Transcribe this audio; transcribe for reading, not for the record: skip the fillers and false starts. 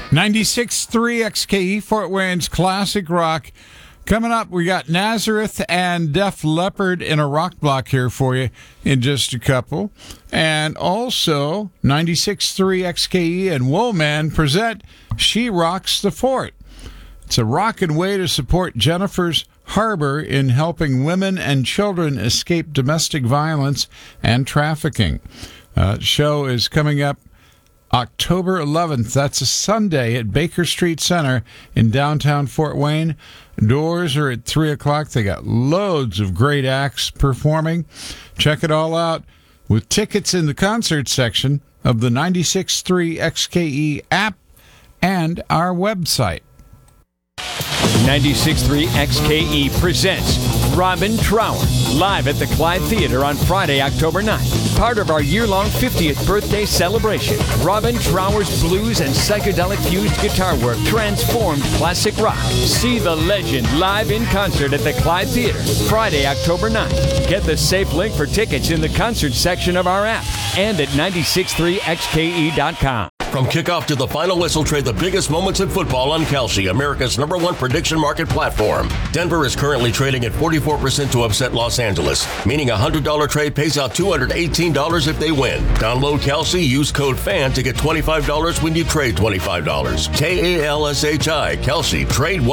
96.3 XKE, Fort Wayne's classic rock. Coming up, we got Nazareth and Def Leppard in a rock block here for you in just a couple. And also, 96.3 XKE and Woolman present She Rocks the Fort. It's a rockin' way to support Jennifer's Harbor in helping women and children escape domestic violence and trafficking. Show is coming up October 11th. That's a Sunday at Baker Street Center in downtown Fort Wayne. Doors are at 3 o'clock. They got loads of great acts performing. Check it all out with tickets in the concert section of the 96.3 XKE app and our website. 96.3 XKE presents Robin Trower live at the Clyde Theater on Friday, October 9th. Part of our year-long 50th birthday celebration, Robin Trower's blues and psychedelic-fused guitar work transformed classic rock. See the legend live in concert at the Clyde Theater, Friday, October 9th. Get the safe link for tickets in the concert section of our app and at 963xke.com. From kickoff to the final whistle, trade the biggest moments in football on Kalshi, America's #1 prediction market platform. Denver is currently trading at 44% to upset Los Angeles, meaning a $100 trade pays out $218 if they win. Download Kalshi, use code FAN to get $25 when you trade $25. KALSHI, Kalshi, trade